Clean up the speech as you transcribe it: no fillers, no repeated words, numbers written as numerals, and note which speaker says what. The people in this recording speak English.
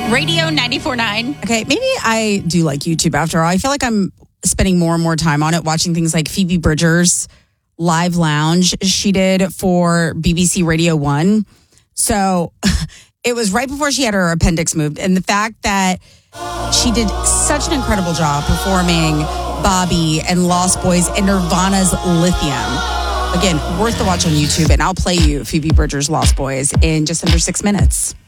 Speaker 1: Radio 94.9.
Speaker 2: Okay, maybe I do like YouTube after all. I feel like I'm spending more and more time on it, watching things like Phoebe Bridgers' live lounge she did for BBC Radio 1. So it was right before she had her appendix moved. And the fact that she did such an incredible job performing Bobby and Lost Boys and Nirvana's Lithium. Again, worth the watch on YouTube. And I'll play you Phoebe Bridgers' Lost Boys in just under 6 minutes.